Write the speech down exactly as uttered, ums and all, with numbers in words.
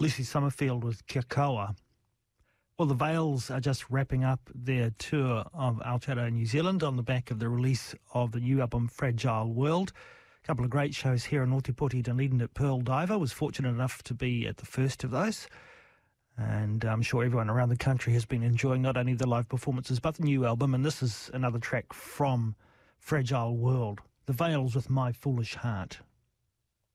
Lucy Summerfield with Kia Kaua. Well, the Veils are just wrapping up their tour of Aotearoa New Zealand on the back of the release of the new album Fragile World. A couple of great shows here in Ōtepoti, Dunedin at Pearl Diver. Was fortunate enough to be at the first of those. And I'm sure everyone around the country has been enjoying not only the live performances but the new album. And this is another track from Fragile World. The Veils with My Foolish Heart.